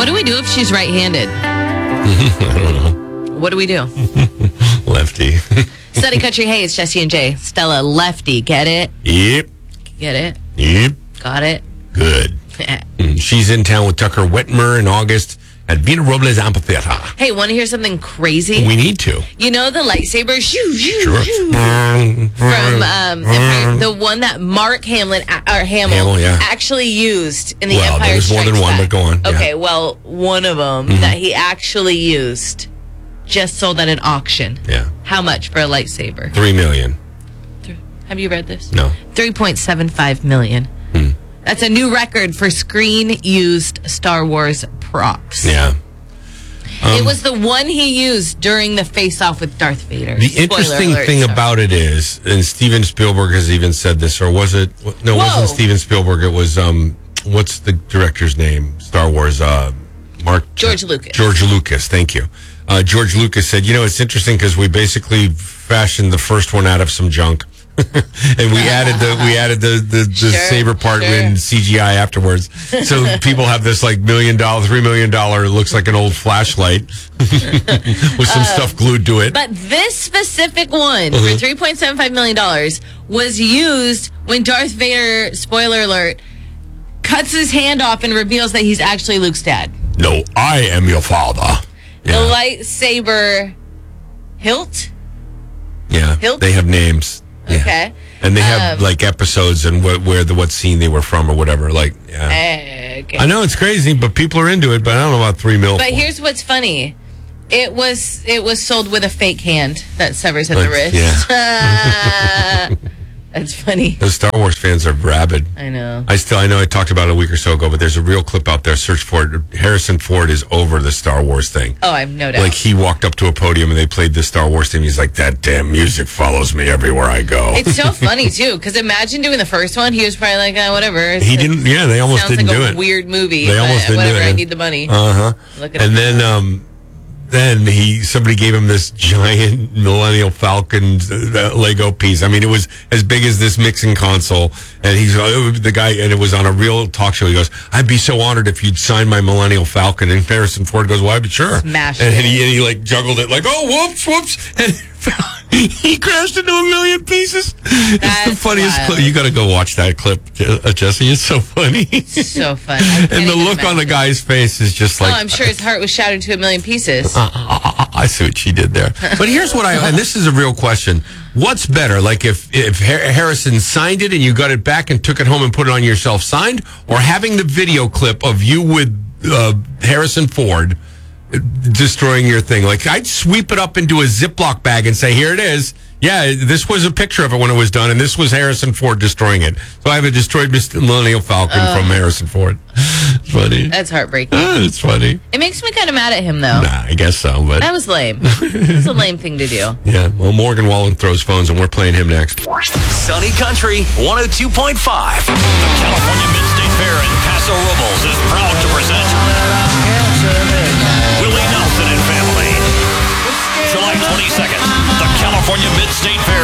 What do we do if she's right-handed? I don't know. What do we do? Lefty. Sunny Country, hey, it's Jesse and Jay. Stella, lefty, get it? Yep. Get it? Yep. Got it? Good. She's in town with Tucker Whitmer in August at Vina Robles Amphitheater. Hey, want to hear something crazy? We need to. You know the lightsaber? Sure. From Empire, the one that Mark Hamill yeah. actually used in the Well, Empire there's more Strikes than one, Back. but go on. Yeah. Okay, well, one of them that he actually used just sold at an auction. Yeah. How much for a lightsaber? $3 million. Have you read this? No. $3.75 million. That's a new record for screen-used Star Wars props. Yeah. It was the one he used during the face-off with Darth Vader. The interesting thing about it is, and Steven Spielberg has even said this, or was it? No, it wasn't Steven Spielberg. It was, what's the director's name? Star Wars, George Lucas. George Lucas, thank you. George Lucas said, it's interesting because we basically fashioned the first one out of some junk. And we added the saber part in CGI afterwards. So people have this like $3 million, looks like an old flashlight with some stuff glued to it. But this specific one for $3.75 million was used when Darth Vader, spoiler alert, cuts his hand off and reveals that he's actually Luke's dad. No, I am your father. Yeah. The lightsaber hilt? Yeah, Hilt? They have names. Yeah. Okay. And they have like episodes and what scene they were from or whatever. Like, yeah. Okay. I know it's crazy, but people are into it. But I don't know about $3 million. But here's what's funny: it was sold with a fake hand that severs at the wrist. Yeah. That's funny. Those Star Wars fans are rabid. I know. I know I talked about it a week or so ago, but there's a real clip out there. Search for it. Harrison Ford is over the Star Wars thing. Oh, I have no doubt. Like he walked up to a podium and they played the Star Wars theme. He's like, that damn music follows me everywhere I go. It's so funny too, because imagine doing the first one. He was probably like, whatever. He didn't. Yeah, they almost didn't do it. Weird movie. They almost didn't do it. I need the money. Then somebody gave him this giant Millennial Falcon Lego piece. I mean, it was as big as this mixing console. And the guy, and it was on a real talk show. He goes, "I'd be so honored if you'd sign my Millennial Falcon." And Harrison Ford goes, "Well, I'd be sure." Smash and it. he like juggled it like, "Oh, whoops," and he crashed into a million pieces. It's the funniest clip. You got to go watch that clip, Jesse. It's so funny. So funny. And the look on the guy's face is just like, I'm sure his heart was shattered to a million pieces. I see what she did there. But here's what and this is a real question. What's better? Like if Harrison signed it and you got it back and took it home and put it on yourself signed, or having the video clip of you with Harrison Ford destroying your thing? Like, I'd sweep it up into a Ziploc bag and say, here it is. Yeah, this was a picture of it when it was done, and this was Harrison Ford destroying it. So I have a destroyed Millennial Falcon from Harrison Ford. It's funny. That's heartbreaking. It's funny. It makes me kind of mad at him, though. Nah, I guess so, but that was lame. It's a lame thing to do. Yeah, well, Morgan Wallen throws phones, and we're playing him next. Sunny Country 102.5. The California Mid-State Fair in Paso Robles is proud to present Willie Nelson and Family. July 22nd, the California Mid-State Fair